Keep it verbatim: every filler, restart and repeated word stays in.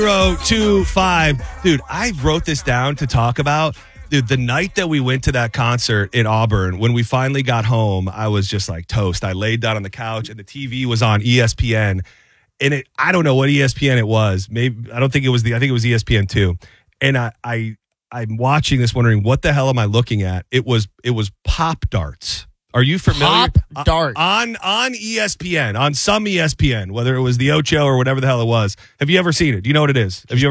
zero two five. Dude, I wrote this down to talk about. Dude, the night that we went to that concert in Auburn, when we finally got home, I was just like toast. I laid down on the couch and the T V was on E S P N. And it, I don't know what E S P N it was. Maybe I don't think it was the. I think it was E S P N two. And I, I, I'm watching this, wondering what the hell am I looking at? It was, it was Pop Darts. Are you familiar? Pop Darts on on E S P N, on some E S P N, whether it was the Ocho or whatever the hell it was. Have you ever seen it? Do you know what it is? Have you ever?